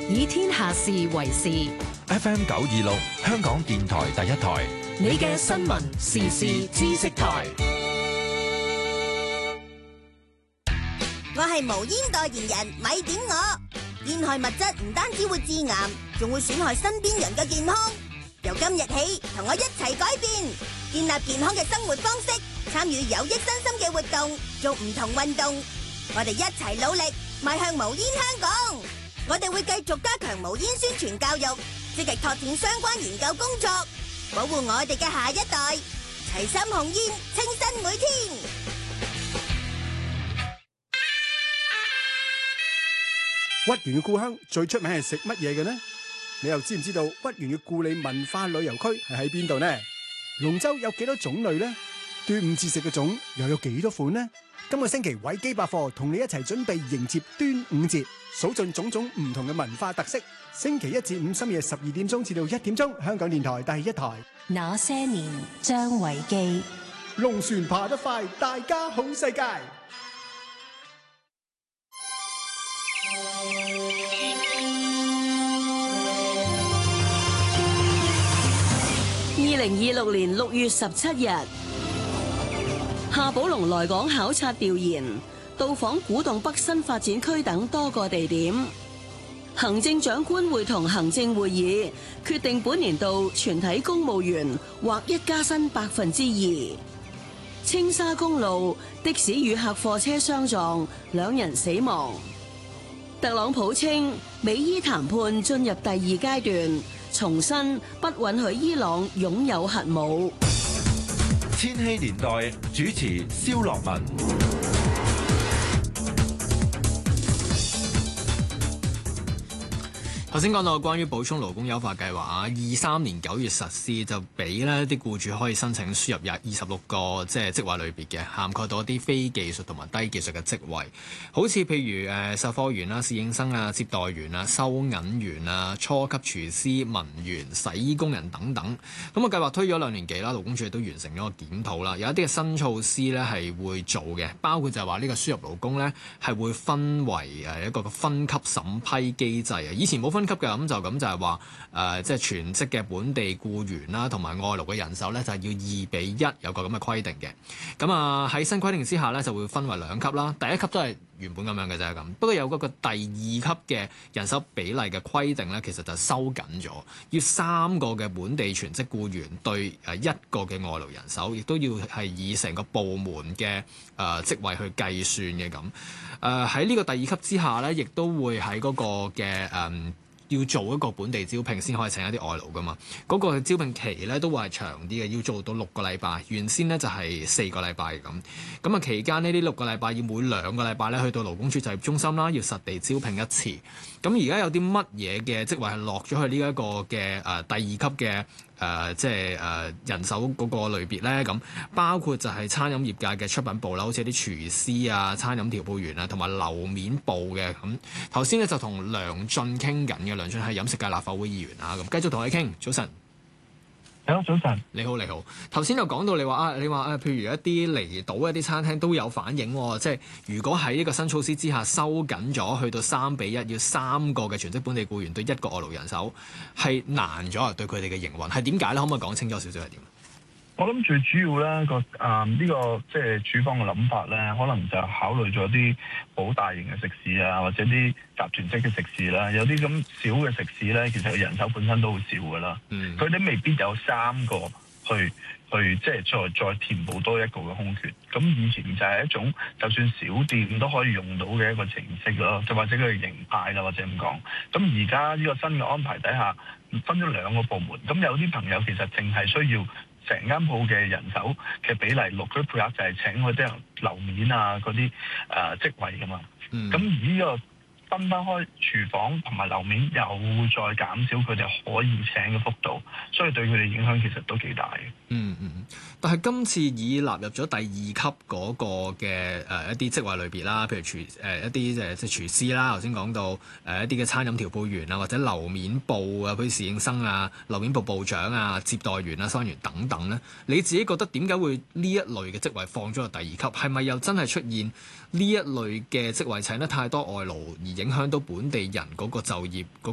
以天下事為事。 FM 926香港電台第一台， 你嘅新聞時事知識台。 我係無煙代言人，咪點我。煙害物質唔單止會致癌，仲會損害身邊人嘅健康。由今日起，同我一齊改變，建立健康嘅生活方式，參與有益身心嘅活動，做唔同運動。我哋一齊努力，邁向無煙香港。我哋會繼續加強無煙宣傳教育，積極拓展相關研究工作，保護我哋嘅下一代。齊心控煙，清新每天。 屈原嘅故鄉最出名係食乜嘢嘅呢？你又知唔知道屈原嘅故里文化旅遊區係喺邊度呢？龍舟有幾多種類呢？端午節食嘅粽又有幾多款呢？今個星期維基百科同你一齊準備迎接端午節，數盡種種唔同嘅文化特色。星期一至五深夜12點鐘至到1點鐘，香港電台第一台。 那些年，張維基。 龍船爬得快，大家好世界。 2026年6月17日，夏寶龍來港考察調研，到訪古洞北新發展區等多個地點。行政長官會同行政會議決定本年度全體公務員劃一加薪2%。青沙公路的士與客貨車相撞，2人死亡。特朗普稱美伊談判進入第2階段，重申不允許伊朗擁有核武。 千禧年代主持蕭樂文。 頭先講到關於補充勞工優化計劃啊，23年9月實施，就俾呢啲僱主可以申請輸入26個即係職位類別嘅，涵蓋到一啲非技術同埋低技術嘅職位，好似譬如售貨員啦、侍應生啊、接待員啊、收銀員啊、初級廚師、文員、洗衣工人等等。咁個計劃推咗2年幾啦，勞工處亦都完成咗個檢討啦，有一啲嘅新措施呢係會做嘅，包括就係話呢個輸入勞工呢係會分為一個分級審批機制啊，以前冇分級嘅，咁就係話即係全職嘅本地僱員啦，同埋外勞嘅人手咧，就係要2:1，有個咁嘅規定嘅。咁喺新規定之下咧，就會分為2級啦。第一級都係原本咁樣嘅啫，咁不過有嗰個第2級嘅人手比例嘅規定咧，其實就收緊咗，要3個嘅本地全職僱員對1個嘅外勞人手，亦都要係以成個部門嘅職位去計算嘅咁。喺呢個第2級之下咧，亦都會喺嗰個嘅要做一個本地招聘先可以請一啲外勞噶嘛，嗰個招聘期咧都會係長啲嘅，要做到6個禮拜，原先咧就係4個禮拜咁。咁期間呢啲6個禮拜要每2個禮拜咧去到勞工處就業中心啦，要實地招聘1次。咁而家有啲乜嘢嘅職位係落咗去呢一個嘅第2級嘅即係人手嗰個類別咧？咁包括就係餐飲業界嘅出品部啦，好似啲廚師啊、餐飲調配員啊，同埋樓面部嘅咁。頭先咧就同梁進傾緊嘅，梁進係飲食界立法會議員啊，咁繼續同佢傾。早晨。 早晨， 你好。頭先就講到你話譬如一啲離島一啲餐廳都有反應喎，即係如果喺呢個新措施之下收緊咗，去到3:1，要3個嘅全職本地僱員對1個外勞人手，係難咗啊！對佢哋嘅營運係點解咧？可唔可以講清楚少少係點？ 我諗最主要咧呢個即係處方嘅諗法咧，可能就考慮咗啲好大型嘅食肆啊，或者啲集團式嘅食肆啦。有啲咁小嘅食肆咧，其實人手本身都好少噶啦。佢哋未必有3個去即係再填補多1個嘅空缺。咁以前就係一種就算小店都可以用到嘅一個程式咯，就或者佢嘅形態啦，或者咁講。咁而家呢個新嘅安排底下，分咗2個部門。咁有啲朋友其實淨係需要成間鋪嘅人手嘅比例錄佢配額，就係請嗰啲樓面啊嗰啲職位噶嘛。咁而呢個分開廚房同埋樓面，又再減少佢哋可以請嘅幅度，所以對佢哋影響其實都幾大嘅。 但係今次已納入咗第2級嗰個嘅一啲職位類別啦，譬如一啲即係廚師啦，頭先講到一啲嘅餐飲調配員啊，或者樓面部啊，譬如侍應生啊、樓面部部長啊、接待員啊、收銀員等等咧，你自己覺得點解會呢一類嘅職位放咗去第2級？係咪又真係出現呢一類嘅職位請得太多外勞，而影響到本地人嗰個就業嗰